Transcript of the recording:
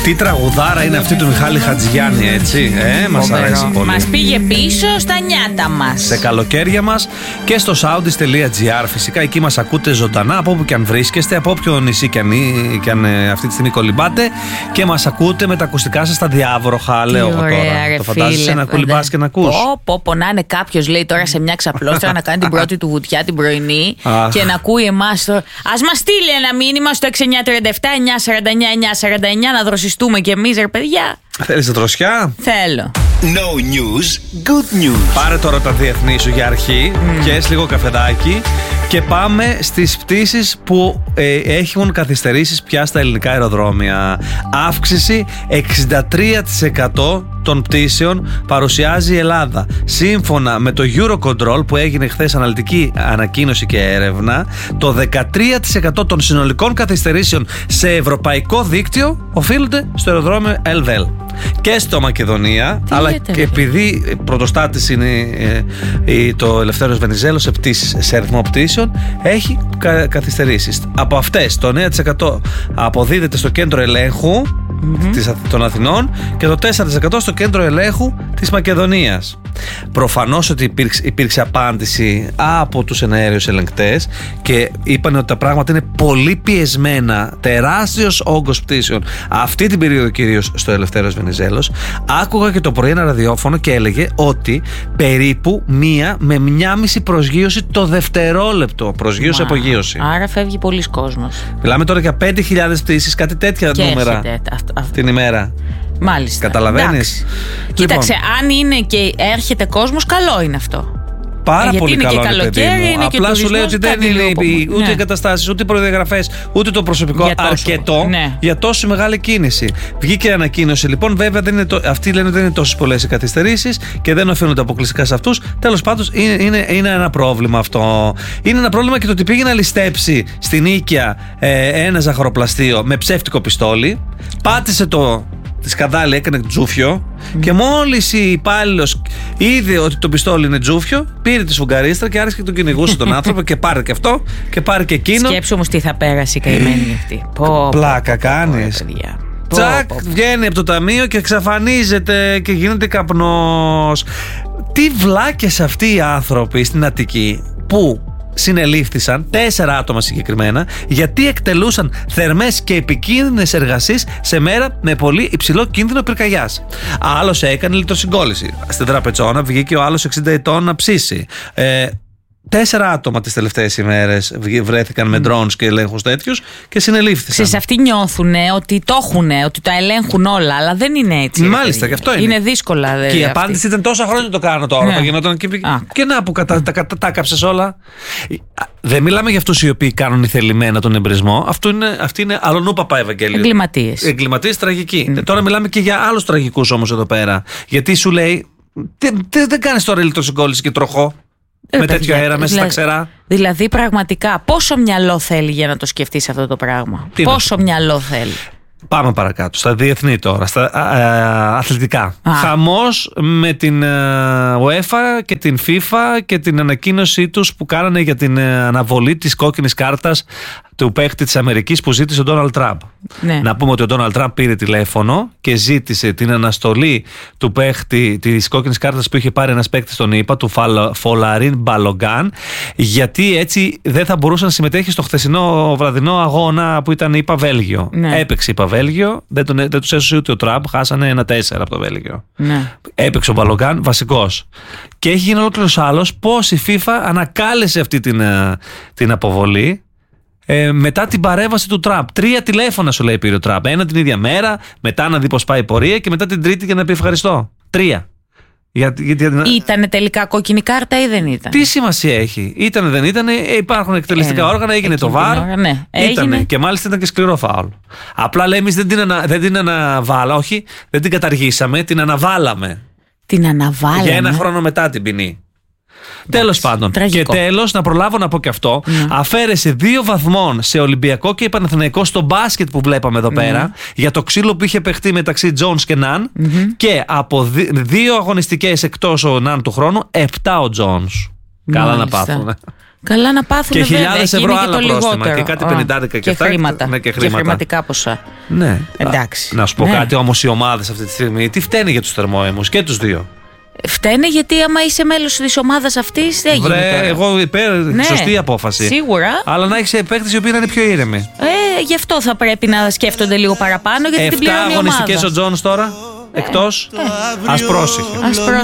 Τι τραγουδάρα είναι αυτή του Μιχάλη Χατζηγιάννη, έτσι. Μας αρέσει πολύ. Μας πήγε πίσω στα νιάτα μας. Σε καλοκαίρια μας και στο soundis.gr. Φυσικά εκεί μας ακούτε ζωντανά από όπου και αν βρίσκεστε, από όποιο νησί και αν αυτή τη στιγμή κολυμπάτε, και μας ακούτε με τα ακουστικά σας στα διάβροχα. Λέω εγώ τώρα. Το φαντάζεσαι να κολυμπάς και να ακούς? Πω, να είναι κάποιος, λέει, τώρα σε μια ξαπλώστρα να κάνει την πρώτη του βουτιά την πρωινή και να ακούει εμάς. Ας μας στείλει ένα μήνυμα στο 6937-949-949 να δροσιστούμε κι εμείς, ρε παιδιά. Θέλεις δροσιά? Θέλω. No news, good news. Πάρε τώρα τα διεθνή σου για αρχή και ες λίγο καφεδάκι και πάμε στις πτήσεις που έχουν καθυστερήσεις πια στα ελληνικά αεροδρόμια. Αύξηση 63% των πτήσεων παρουσιάζει η Ελλάδα. Σύμφωνα με το Eurocontrol που έγινε χθες αναλυτική ανακοίνωση και έρευνα, το 13% των συνολικών καθυστερήσεων σε ευρωπαϊκό δίκτυο οφείλονται στο αεροδρόμιο Ελβέλ. Και στο Μακεδονία, αλλά και επειδή πρωτοστάτης είναι το Ελευθέριος Βενιζέλος σε πτήσεις, σε αριθμό πτήσεων, έχει καθυστερήσεις. Από αυτές το 9% αποδίδεται στο κέντρο ελέγχου των Αθηνών και το 4% στο κέντρο ελέγχου της Μακεδονίας. Προφανώς ότι υπήρξε απάντηση από τους εναέριους ελεγκτές και είπαν ότι τα πράγματα είναι πολύ πιεσμένα, τεράστιος όγκος πτήσεων αυτή την περίοδο, κυρίως στο Ελευθέριος Βενιζέλος. Άκουγα και το πρωί ένα ραδιόφωνο και έλεγε ότι περίπου 1 με 1,5 προσγείωση το δευτερόλεπτο. Προσγείωση-απογείωση. Άρα φεύγει πολλής κόσμος. Μιλάμε τώρα για 5.000 πτήσεις, κάτι τέτοια και νούμερα την ημέρα. Μάλιστα. Καταλαβαίνεις? Κοίταξε, αν είναι και έρχεται κόσμος, καλό είναι αυτό. Πάρα πολύ είναι καλό, και καλοκαίρι, είναι απλά και σου λέει ότι δεν είναι ούτε εγκαταστάσεις, ούτε προδιαγραφές, ούτε το προσωπικό αρκετό για τόσο μεγάλη κίνηση. Βγήκε η ανακοίνωση λοιπόν, βέβαια αυτοί λένε ότι δεν είναι τόσες πολλές οι καθυστερήσεις και δεν οφείλονται αποκλειστικά σε αυτούς. Τέλος πάντων, είναι ένα πρόβλημα αυτό. Είναι ένα πρόβλημα και το ότι πήγε να ληστέψει στην Οίκια ένα ζαχαροπλαστείο με ψεύτικο πιστόλι, πάτησε τη σκανδάλη, έκανε τζούφιο και μόλις η υπάλληλος είδε ότι το πιστόλι είναι τζούφιο, πήρε τη σφουγγαρίστρα και άρχισε και τον κυνηγούσε τον άνθρωπο και πάρε και αυτό και πάρε και εκείνο. Σκέψου όμως τι θα πέρασε η καημένη αυτή. Πλάκα κάνεις. Τσακ, βγαίνει από το ταμείο και εξαφανίζεται και γίνεται καπνός. Τι βλάκες αυτοί οι άνθρωποι στην Αττική που συνελήφθησαν, 4 άτομα συγκεκριμένα, γιατί εκτελούσαν θερμές και επικίνδυνες εργασίες σε μέρα με πολύ υψηλό κίνδυνο πυρκαγιάς. Άλλος έκανε λιτοσυγκόληση. Στην Τραπετσόνα βγήκε ο άλλος 60 ετών να ψήσει. 4 άτομα τις τελευταίες ημέρες βρέθηκαν με drones και ελέγχους τέτοιους και συνελήφθησαν. Σε αυτοί νιώθουν ότι το έχουν, ότι τα ελέγχουν όλα, αλλά δεν είναι έτσι. Μάλιστα, και αυτό είναι. Είναι δύσκολα. Και η απάντηση ήταν τόσα χρόνια το κάνω τώρα. Θα γινόταν και να που τα κάψες όλα. Δεν μιλάμε για αυτούς οι οποίοι κάνουν ηθελημένα τον εμπρισμό. Αυτή είναι αλλονού παπά Ευαγγέλιο. Εγκληματίες τραγικοί. Τώρα μιλάμε και για άλλους τραγικούς όμως εδώ πέρα. Γιατί σου λέει, δεν κάνεις τώρα λιτοσυγκόληση και τροχό. Με τέτοιο αέρα μέσα στα ξερά. Δηλαδή πραγματικά πόσο μυαλό θέλει για να το σκεφτείς αυτό το πράγμα? Πόσο μυαλό θέλει? Πάμε παρακάτω, στα διεθνή τώρα, στα αθλητικά. Χαμός με την UEFA και την FIFA και την ανακοίνωσή τους που κάνανε για την αναβολή της κόκκινης κάρτας του παίχτη της Αμερικής που ζήτησε ο Ντόναλντ Τραμπ. Να πούμε ότι ο Ντόναλντ Τραμπ πήρε τηλέφωνο και ζήτησε την αναστολή του παίχτη της κόκκινης κάρτας που είχε πάρει ένας παίχτης στον ΗΠΑ, του Φολαρίν Μπαλογκάν, γιατί έτσι δεν θα μπορούσε να συμμετέχει στο χθεσινό βραδινό αγώνα που ήταν ΗΠΑ-Βέλγιο. Έπαιξε ΗΠΑ-Βέλγιο, δεν τους έσωσε ούτε ο Τραμπ, χάσανε 1-4 από το Βέλγιο. Έπαιξε ο Μπαλογκάν, βασικός. Και έχει γίνει ολόκληρος άλλος πώς η FIFA ανακάλεσε αυτή την αποβολή. Μετά την παρέμβαση του Τραμπ. 3 τηλέφωνα σου λέει πήρε ο Τραμπ. Ένα την ίδια μέρα, μετά να δει πως πάει η πορεία και μετά την τρίτη για να πει ευχαριστώ. 3. Ήτανε τελικά κόκκινη κάρτα ή δεν ήταν? Τι σημασία έχει? Ήτανε δεν ήτανε? Υπάρχουν εκτελεστικά όργανα, έγινε το VAR. Ήτανε και μάλιστα ήταν και σκληρό φάουλ. Απλά λέει εμείς δεν την αναβάλαμε, όχι, δεν την καταργήσαμε, την αναβάλαμε. Την αναβάλαμε. Για 1 χρόνο μετά την ποινή. Τέλος πάντων. Τραγικό. Και τέλος, να προλάβω να πω και αυτό, αφαίρεσε 2 βαθμών σε Ολυμπιακό και Παναθηναϊκό στο μπάσκετ που βλέπαμε εδώ πέρα, για το ξύλο που είχε παιχτεί μεταξύ Jones και Ναν, και από 2 αγωνιστικές εκτός ο Ναν του χρόνου, 7 ο Jones. Καλά να πάθουν. Καλά να πάθουν Και βέβαια. χιλιάδες Εκεί ευρώ είναι και άλλα το πρόστιμα. λιγότερο. Και κάτι πενηντάρικα και αυτά. Χρήματα. Ναι, και Και χρηματικά ποσά. Ναι. Εντάξει. Να σου πω Ναι. κάτι όμως, οι ομάδες αυτή τη στιγμή τι φταίνε για τους θερμόαιμους και τους δύο. Φταίνε γιατί άμα είσαι μέλος της ομάδας αυτής δεν γίνεται. Βρε, εγώ υπέρ, Ναι, σωστή απόφαση. σίγουρα. Αλλά να έχεις παίκτες οι οποίοι να είναι πιο ήρεμοι. Γι' αυτό θα πρέπει να σκέφτονται λίγο παραπάνω γιατί την 7 πληρώνει η ομάδα. αγωνιστικές ο Τζόνς τώρα, εκτός. Ας πρόσεχε.